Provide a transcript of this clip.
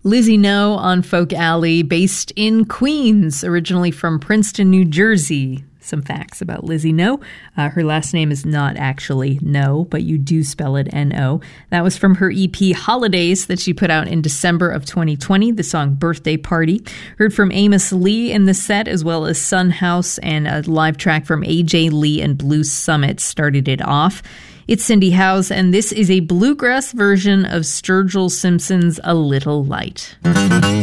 Lizzie No on Folk Alley, based in Queens, originally from Princeton, New Jersey. Some facts about Lizzie No. Her last name is not actually No, but you do spell it N-O. That was from her EP Holidays that she put out in December of 2020, the song Birthday Party. Heard from Amos Lee in the set, as well as Sun House, and a live track from AJ Lee and Blue Summit started it off. It's Cindy Howes, and this is a bluegrass version of Sturgill Simpson's A Little Light.